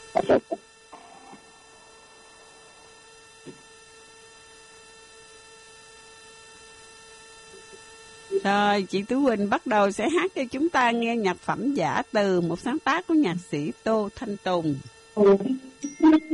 Rồi, chị Tú Quỳnh bắt đầu sẽ hát cho chúng ta nghe nhạc phẩm Giả Từ, một sáng tác của nhạc sĩ Tô Thanh Tùng.